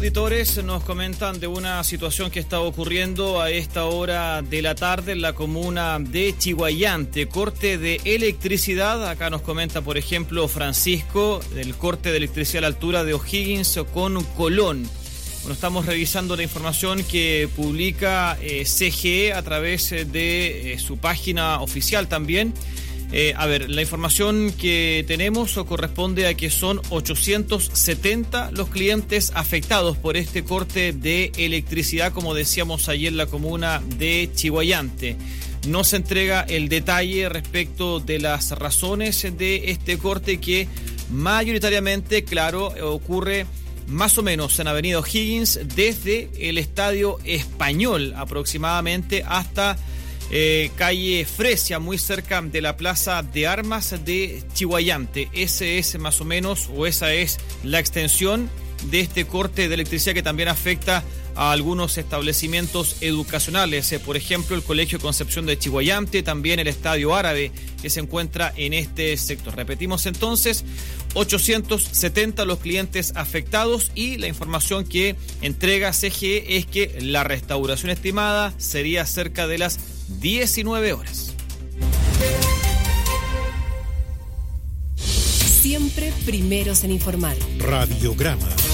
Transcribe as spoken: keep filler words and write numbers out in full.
auditores nos comentan de una situación que está ocurriendo a esta hora de la tarde en la comuna de Chiguayante. Corte de electricidad. Acá nos comenta, por ejemplo, Francisco, el corte de electricidad a la altura de O'Higgins con Colón. Bueno, estamos revisando la información que publica eh, C G E a través de eh, su página oficial también. Eh, a ver, la información que tenemos corresponde a que son ochocientos setenta los clientes afectados por este corte de electricidad, como decíamos ayer, en la comuna de Chiguayante. No se entrega el detalle respecto de las razones de este corte, que mayoritariamente, claro, ocurre más o menos en Avenida O'Higgins, desde el Estadio Español aproximadamente hasta Eh, calle Fresia, muy cerca de la Plaza de Armas de Chiguayante. Ese es más o menos, o esa es la extensión de este corte de electricidad, que también afecta a algunos establecimientos educacionales, eh, por ejemplo el Colegio Concepción de Chiguayante, también el Estadio Árabe que se encuentra en este sector. Repetimos entonces, ochocientos setenta los clientes afectados, y la información que entrega C G E es que la restauración estimada sería cerca de las diecinueve horas. Siempre primeros en informar. Radiograma.